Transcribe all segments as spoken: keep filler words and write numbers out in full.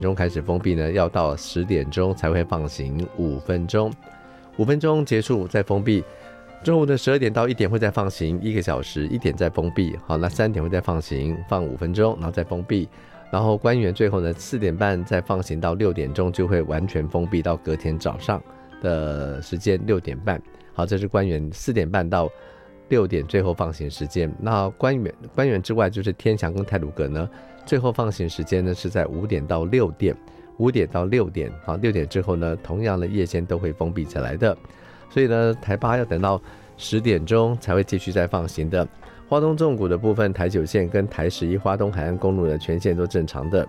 钟开始封闭呢，要到十点钟才会放行五分钟，五分钟结束再封闭。中午的十二点到一点会再放行一个小时，一点再封闭。好，那三点会再放行，放五分钟，然后再封闭。然后官员最后呢，四点半再放行到六点钟就会完全封闭到隔天早上的时间六点半。好，这是官员四点半到六点最后放行时间。那官员官员之外，就是天祥跟太鲁阁呢，最后放行时间呢是在五点到六点，五点到六点。好，六点之后呢，同样的夜间都会封闭起来的。所以呢，台八要等到十点钟才会继续再放行的。花东纵谷的部分，台九线跟台十一花东海岸公路的全线都正常的。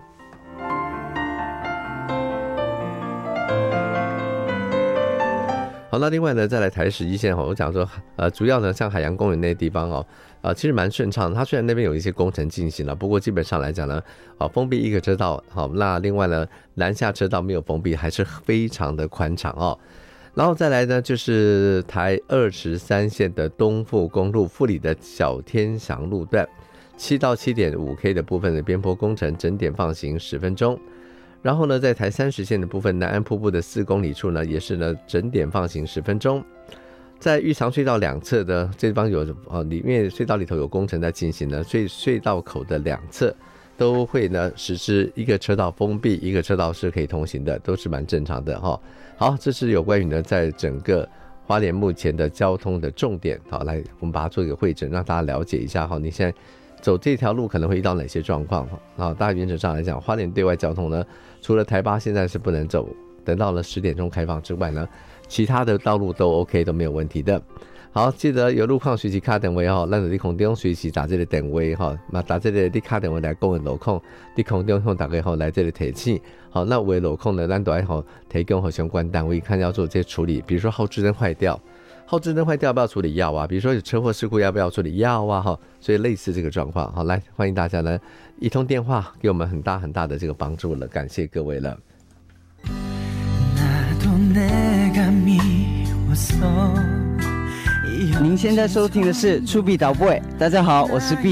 好，那另外呢，再来台十一线哦，我讲说，呃，主要呢，像海洋公园那些地方哦，呃，其实蛮顺畅的。它虽然那边有一些工程进行了，不过基本上来讲呢，啊，封闭一个车道，好，那另外呢，南下车道没有封闭，还是非常的宽敞哦。然后再来呢，就是台二十三线的东富公路富里的小天祥路段，七到七点五 K 的部分的边坡工程整点放行十分钟。然后呢，在台三十线的部分，南安瀑布的四公里处呢，也是呢整点放行十分钟。在玉长隧道两侧的这地方有呃，里面隧道里头有工程在进行呢，所以隧道口的两侧都会呢实施一个车道封闭，一个车道是可以通行的，都是蛮正常的哈。好，这是有关于呢在整个花莲目前的交通的重点。好，来我们把它做一个汇整，让大家了解一下哈，你现在走这条路可能会遇到哪些状况。好，大原则上来讲，花莲对外交通呢，除了台八现在是不能走，等到了十点钟开放之外呢，其他的道路都 OK， 都没有问题的。好，记得有路况随时卡电话哈，咱就在空中随时打这个电话哈，那打这个你卡电话来讲的路况，你空中向大家好来这里提醒。好，那有的路况呢，咱都要好提供和相关单位看要做这些处理，比如说后置灯坏掉，后置灯坏掉要不要处理？要啊。比如说有车祸事故要不要处理？要啊哈。所以类似这个状况，好，来欢迎大家呢一通电话给我们很大很大的这个帮助了，感谢各位了。 您现在收听的是触必导播，大家好，我是 B。